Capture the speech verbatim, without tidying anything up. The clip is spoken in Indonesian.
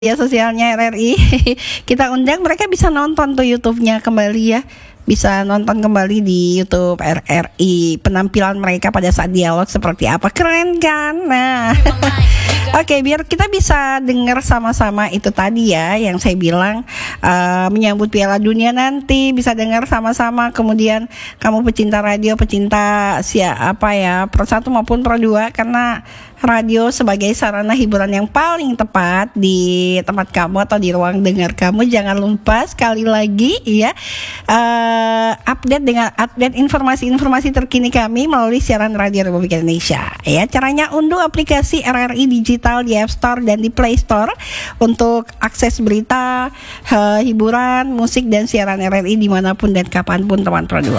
Ya sosialnya R R I. Kita undang mereka bisa nonton tuh YouTube-nya kembali ya. Bisa nonton kembali di YouTube R R I penampilan mereka pada saat dialog seperti apa. Keren kan? Nah. Oke, okay, biar kita bisa dengar sama-sama itu tadi ya yang saya bilang uh, menyambut Piala Dunia nanti bisa dengar sama-sama. Kemudian kamu pecinta radio, pecinta siapa ya, Pro satu maupun Pro dua, karena radio sebagai sarana hiburan yang paling tepat di tempat kamu atau di ruang dengar kamu. Jangan lupa sekali lagi ya uh, update dengan update informasi-informasi terkini kami melalui siaran Radio Republik Indonesia. Ya, caranya unduh aplikasi R R I Digital di App Store dan di Play Store untuk akses berita, uh, hiburan, musik dan siaran R R I dimanapun dan kapanpun teman Pro dua.